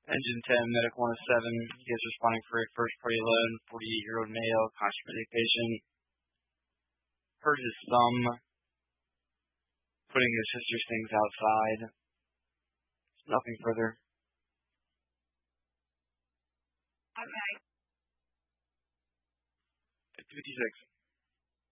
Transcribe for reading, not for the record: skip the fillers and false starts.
Engine 10, medical 107. He is responding for a first-party loan. 48-year-old male, constipated patient. Hurt his thumb, putting his sister's things outside. Nothing further. Okay. 56.